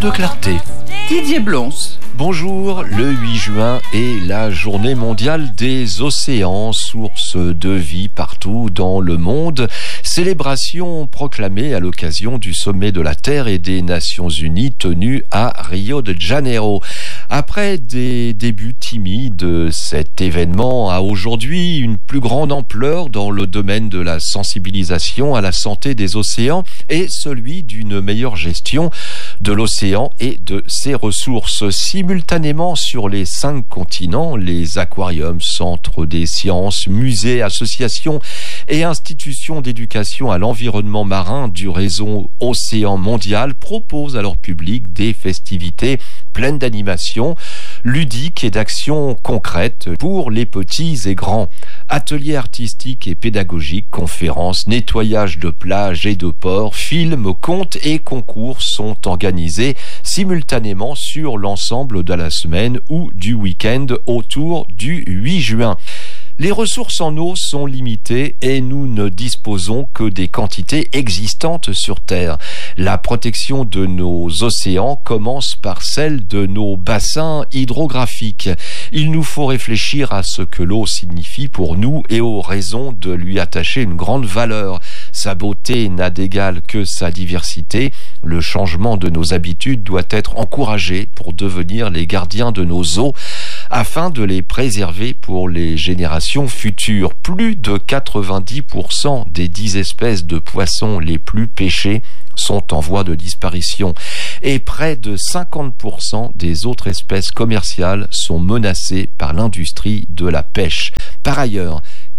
de clarté. Didier Blons. Bonjour, le 8 juin est la journée mondiale des océans, source de vie partout dans le monde. Célébration proclamée à l'occasion du sommet de la Terre et des Nations Unies tenu à Rio de Janeiro. Après des débuts timides, cet événement a aujourd'hui une plus grande ampleur dans le domaine de la sensibilisation à la santé des océans et celui d'une meilleure gestion de l'océan et de ses ressources. Simultanément sur les 5 continents, les aquariums, centres des sciences, musées, associations et institutions d'éducation à l'environnement marin du réseau Océan Mondial proposent à leur public des festivités pleines d'animation, ludiques et d'actions concrètes pour les petits et grands. Ateliers artistiques et pédagogiques, conférences, nettoyage de plages et de ports, films, contes et concours sont organisés simultanément sur l'ensemble de la semaine ou du week-end autour du 8 juin. Les ressources en eau sont limitées et nous ne disposons que des quantités existantes sur Terre. La protection de nos océans commence par celle de nos bassins hydrographiques. Il nous faut réfléchir à ce que l'eau signifie pour nous et aux raisons de lui attacher une grande valeur. Sa beauté n'a d'égal que sa diversité. Le changement de nos habitudes doit être encouragé pour devenir les gardiens de nos eaux, afin de les préserver pour les générations futures. Plus de 90% des 10 espèces de poissons les plus pêchées sont en voie de disparition et près de 50% des autres espèces commerciales sont menacées par l'industrie de la pêche. Par ailleurs,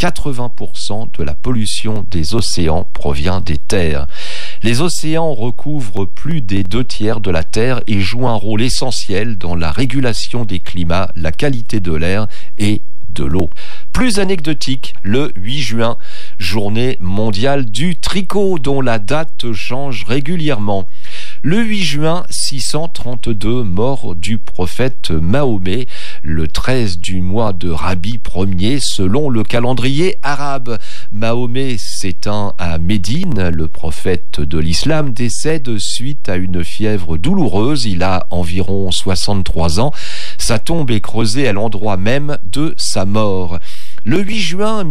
80% de la pollution des océans provient des terres. Les océans recouvrent plus des 2/3 de la Terre et jouent un rôle essentiel dans la régulation des climats, la qualité de l'air et de l'eau. Plus anecdotique, le 8 juin, journée mondiale du tricot dont la date change régulièrement. Le 8 juin 632, mort du prophète Mahomet, le 13 du mois de Rabi Ier selon le calendrier arabe. Mahomet s'éteint à Médine, le prophète de l'islam décède suite à une fièvre douloureuse, il a environ 63 ans. Sa tombe est creusée à l'endroit même de sa mort. Le 8 juin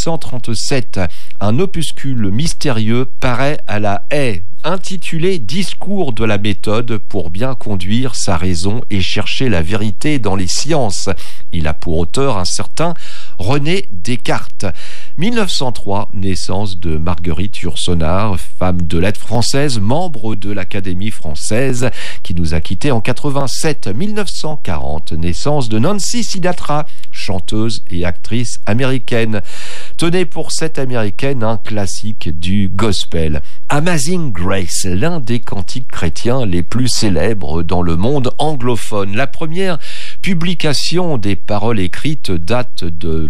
1637, un opuscule mystérieux paraît à La Haye, intitulé « Discours de la méthode pour bien conduire sa raison et chercher la vérité dans les sciences ». Il a pour auteur un certain René Descartes. 1903, naissance de Marguerite Yourcenar, femme de lettres française, membre de l'Académie française, qui nous a quittés en 87. 1940, naissance de Nancy Sinatra, chanteuse et actrice américaine. Tenez pour cette américaine un classique du gospel. Amazing Grace, l'un des cantiques chrétiens les plus célèbres dans le monde anglophone. La première publication des paroles écrites date de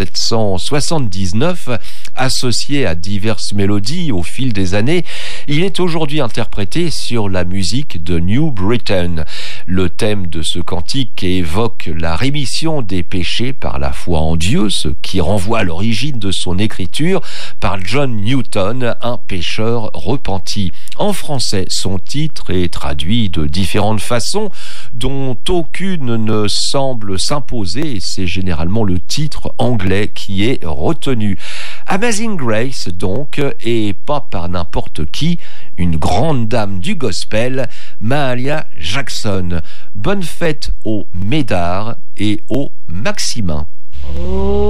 1779, associée à diverses mélodies au fil des années. Il est aujourd'hui interprété sur la musique de New Britain. Le thème de ce cantique évoque la rémission des péchés par la foi en Dieu, ce qui renvoie à l'origine de son écriture par John Newton, un pécheur repenti. En français, son titre est traduit de différentes façons, dont aucune ne semble s'imposer, et c'est généralement le titre anglais qui est retenu. Amazing Grace, donc, et pas par n'importe qui, une grande dame du gospel, Mahalia Jackson. Bonne fête aux Médard et aux Maximin.